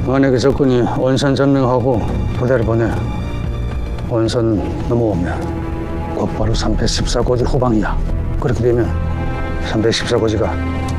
만약에 적군이 원산 점령하고 부대를 보내 원산 넘어오면 곧바로 314고지 후방이야. 그렇게 되면 314고지가